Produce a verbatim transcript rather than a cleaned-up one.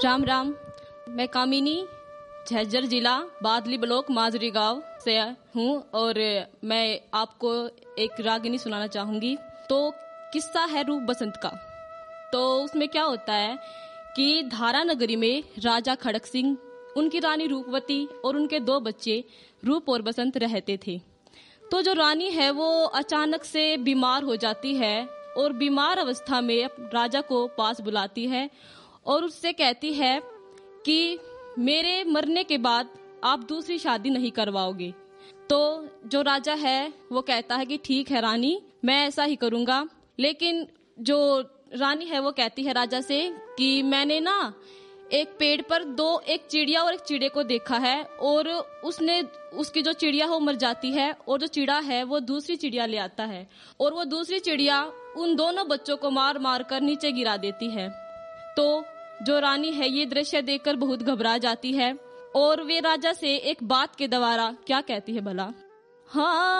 राम राम। मैं कामिनी, झज्जर जिला बादली ब्लॉक माजरी गांव से हूँ और मैं आपको एक रागिनी सुनाना चाहूँगी। तो किस्सा है रूप बसंत का। तो उसमें क्या होता है कि धारा नगरी में राजा खड़क सिंह, उनकी रानी रूपवती और उनके दो बच्चे रूप और बसंत रहते थे। तो जो रानी है वो अचानक से बीमार हो जाती है और बीमार अवस्था में राजा को पास बुलाती है और उससे कहती है कि मेरे मरने के बाद आप दूसरी शादी नहीं करवाओगे। तो जो राजा है वो कहता है कि ठीक है रानी, मैं ऐसा ही करूँगा। लेकिन जो रानी है वो कहती है राजा से कि मैंने ना एक पेड़ पर दो एक चिड़िया और एक चिड़े को देखा है और उसने उसकी जो चिड़िया है वो मर जाती है और जो चिड़ा है वो दूसरी चिड़िया ले आता है और वो दूसरी चिड़िया उन दोनों बच्चों को मार मार कर नीचे गिरा देती है। तो जो रानी है ये दृश्य देखकर बहुत घबरा जाती है और वे राजा से एक बात के द्वारा क्या कहती है भला। हाँ